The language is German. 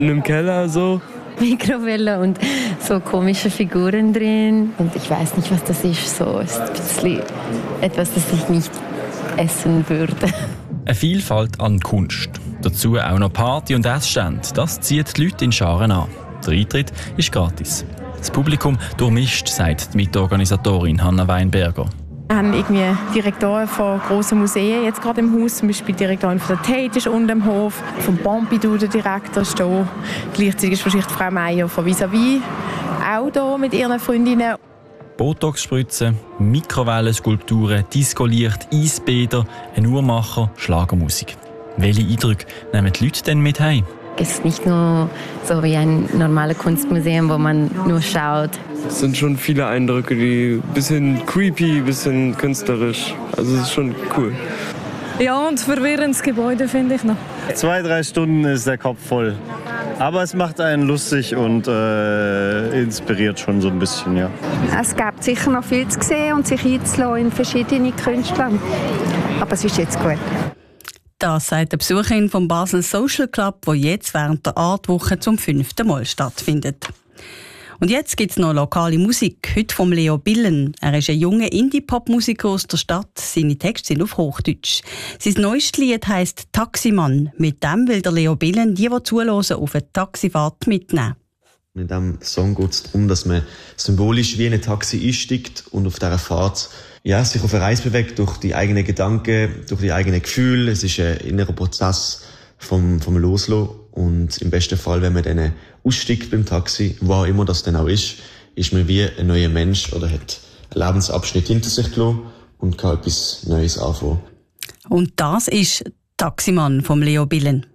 In einem Keller so. Mikrowelle und so komische Figuren drin. Und ich weiß nicht, was das ist. So ist ein bisschen etwas, das ich nicht essen würde. Eine Vielfalt an Kunst. Dazu auch noch Party- und Essstände. Das zieht die Leute in Scharen an. Der Eintritt ist gratis. Das Publikum durchmischt, sagt die Mitorganisatorin Hanna Weinberger. Wir haben irgendwie Direktoren von grossen Museen jetzt gerade im Haus. Zum Beispiel die Direktorin von der Tate ist unten im Hof. Vom Pompidou der Direktor ist hier. Gleichzeitig ist wahrscheinlich Frau Meier von Vis-à-vis auch hier mit ihren Freundinnen. Botox-Spritzen, Mikrowellenskulpturen, Disco-Licht, Eisbäder, ein Uhrmacher, Schlagermusik. Welche Eindrücke nehmen die Leute denn mit heim? Es ist nicht nur so wie ein normales Kunstmuseum, wo man nur schaut. Es sind schon viele Eindrücke, die ein bisschen creepy, ein bisschen künstlerisch. Also es ist schon cool. Ja, und verwirrendes Gebäude finde ich noch. 2-3 Stunden ist der Kopf voll. Aber es macht einen lustig und inspiriert schon so ein bisschen, ja. Es gibt sicher noch viel zu sehen und sich einzulassen in verschiedene Künstler. Aber es ist jetzt gut. Das sagt die Besucherin vom Basel Social Club, der jetzt während der Artwoche zum 5. Mal stattfindet. Und jetzt gibt es noch lokale Musik, heute vom Leo Billen. Er ist ein junger Indie-Pop-Musiker aus der Stadt. Seine Texte sind auf Hochdeutsch. Sein neuestes Lied heisst «Taximann». Mit dem will der Leo Billen die zuhören, auf eine Taxifahrt mitnehmen. In diesem Song geht es darum, dass man symbolisch wie in ein Taxi einsteigt und auf dieser Fahrt sich auf eine Reise bewegt, durch die eigenen Gedanken, durch die eigenen Gefühle. Es ist ein innerer Prozess vom Loslassen. Und im besten Fall, wenn man dann aussteigt beim Taxi, wo auch immer das dann auch ist man wie ein neuer Mensch oder hat einen Lebensabschnitt hinter sich gelassen und kann etwas Neues anfangen. Und das ist «Taximann» vom Leo Billen.